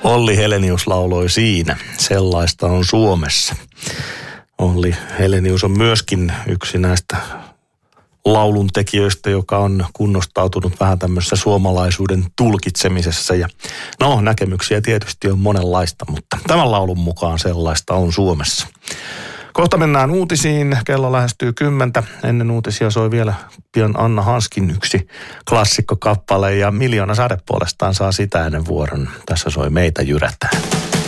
Olli Helenius lauloi siinä. Sellaista on Suomessa. Olli Helenius on myöskin yksi näistä lauluntekijöistä, joka on kunnostautunut vähän tämmöisessä suomalaisuuden tulkitsemisessa. Ja no, näkemyksiä tietysti on monenlaista, mutta tämän laulun mukaan sellaista on Suomessa. Kohta mennään uutisiin. Kello lähestyy 10. Ennen uutisia soi vielä pian Anna Hanskin yksi klassikkokappale ja Miljoona Sade puolestaan saa sitä ennen vuoron. Tässä soi Meitä jyrätään.